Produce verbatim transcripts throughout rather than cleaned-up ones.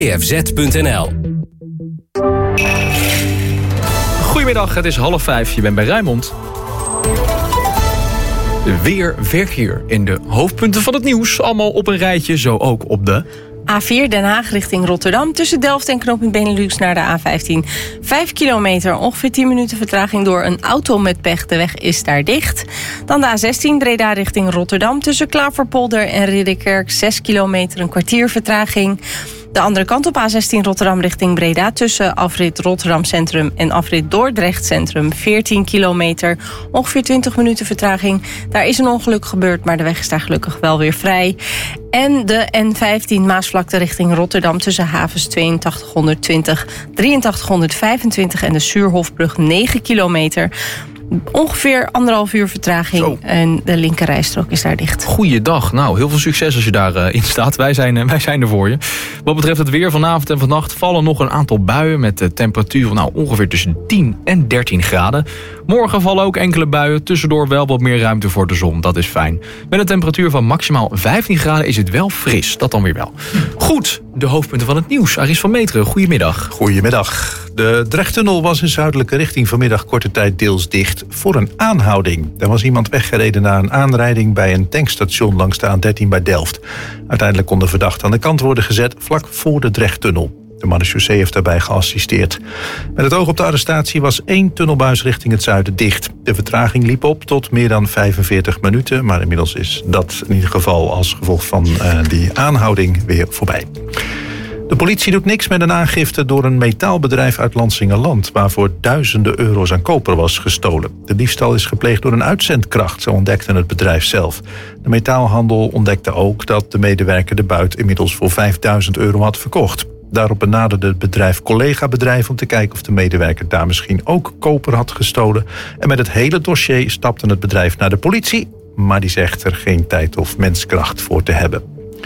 f z punt n l. Goedemiddag, het is half vijf. Je bent bij Rijnmond. Weer verkeer in de hoofdpunten van het nieuws. Allemaal op een rijtje, zo ook op de A vier Den Haag richting Rotterdam. Tussen Delft en knooppunt Benelux naar de A vijftien. Vijf kilometer, ongeveer tien minuten vertraging door een auto met pech. De weg is daar dicht. Dan de A zestien Breda richting Rotterdam. Tussen Klaverpolder en Ridderkerk. Zes kilometer, een kwartier vertraging. De andere kant op A zestien Rotterdam richting Breda. Tussen afrit Rotterdam Centrum en afrit Dordrecht Centrum. veertien kilometer, ongeveer twintig minuten vertraging. Daar is een ongeluk gebeurd, maar de weg is daar gelukkig wel weer vrij. En de N vijftien Maasvlakte richting Rotterdam. Tussen havens tweeëntachtig honderdtwintig, drieëntachtig honderdvijfentwintig en de Suurhofbrug negen kilometer. Ongeveer anderhalf uur vertraging. Zo. En de linkerrijstrook is daar dicht. Goeiedag. Nou, heel veel succes als je daarin uh, staat. Wij zijn, uh, wij zijn er voor je. Wat betreft het weer vanavond en vannacht vallen nog een aantal buien met de temperatuur van nou, ongeveer tussen tien en dertien graden. Morgen vallen ook enkele buien. Tussendoor wel wat meer ruimte voor de zon. Dat is fijn. Met een temperatuur van maximaal vijftien graden is het wel fris. Dat dan weer wel. Goed, de hoofdpunten van het nieuws. Aris van Meteren, goedemiddag. Goedemiddag. De Drechttunnel was in zuidelijke richting vanmiddag korte tijd deels dicht voor een aanhouding. Er was iemand weggereden na een aanrijding bij een tankstation langs de A dertien bij Delft. Uiteindelijk kon de verdachte aan de kant worden gezet vlak voor de Drechttunnel. De marechaussee heeft daarbij geassisteerd. Met het oog op de arrestatie was één tunnelbuis richting het zuiden dicht. De vertraging liep op tot meer dan vijfenveertig minuten... maar inmiddels is dat in ieder geval als gevolg van uh, die aanhouding weer voorbij. De politie doet niks met een aangifte door een metaalbedrijf uit Lansingerland, waarvoor duizenden euro's aan koper was gestolen. De diefstal is gepleegd door een uitzendkracht, zo ontdekte het bedrijf zelf. De metaalhandel ontdekte ook dat de medewerker de buit inmiddels voor vijfduizend euro had verkocht. Daarop benaderde het bedrijf collega-bedrijf om te kijken of de medewerker daar misschien ook koper had gestolen. En met het hele dossier stapte het bedrijf naar de politie, maar die zegt er geen tijd of menskracht voor te hebben.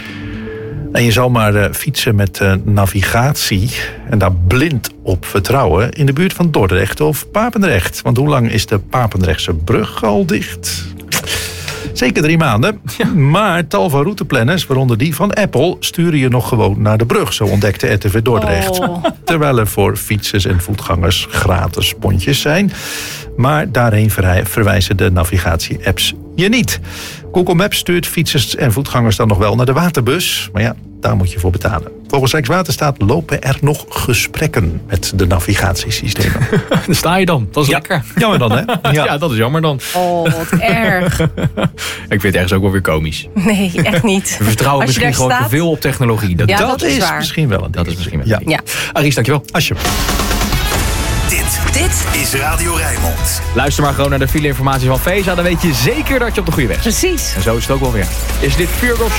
En je zal maar uh, fietsen met uh, navigatie en daar blind op vertrouwen in de buurt van Dordrecht of Papendrecht. Want hoe lang is de Papendrechtse brug al dicht? Zeker drie maanden. Ja. Maar tal van routeplanners, waaronder die van Apple, sturen je nog gewoon naar de brug. Zo ontdekte R T V Dordrecht. Oh. Terwijl er voor fietsers en voetgangers gratis pontjes zijn. Maar daarheen verwijzen de navigatie-apps je niet. Google Maps stuurt fietsers en voetgangers dan nog wel naar de waterbus. Maar ja, daar moet je voor betalen. Volgens Rijkswaterstaat lopen er nog gesprekken met de navigatiesystemen. Daar sta je dan. Dat is ja. lekker. Jammer dan, hè? Ja. ja, dat is jammer dan. Oh, wat erg. Ik vind het ergens ook wel weer komisch. Nee, echt niet. We vertrouwen misschien gewoon staat... te veel op technologie. Dat, ja, dat, dat is, is waar. misschien wel een ding. Dat is misschien wel ja. een ding. Ja. Aris, dankjewel. Alsjeblieft. Dit, dit is Radio Rijnmond. Luister maar gewoon naar de file-informatie van Vesa. Dan weet je zeker dat je op de goede weg bent. Precies. En zo is het ook wel weer. Is dit Virgo